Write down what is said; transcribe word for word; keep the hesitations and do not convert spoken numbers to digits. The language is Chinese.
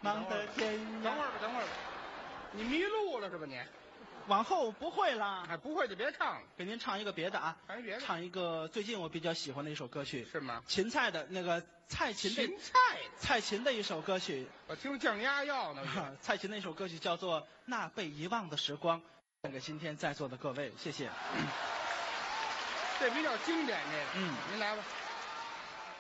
茫的天涯。 等会儿吧，等会儿吧，你迷路了是吧你？ 往后不会啦， 哎，不会就别唱了， 给您唱一个别的啊， 唱一别的唱一个最近我比较喜欢的一首歌曲， 是吗？ 芹菜的那个蔡琴的芹菜， 蔡琴的一首歌曲， 我听降压药呢。 蔡琴的一首歌曲叫做《那被遗忘的时光》，献给今天在座的各位，谢谢。 这比较经典，这个， 嗯， 您来吧。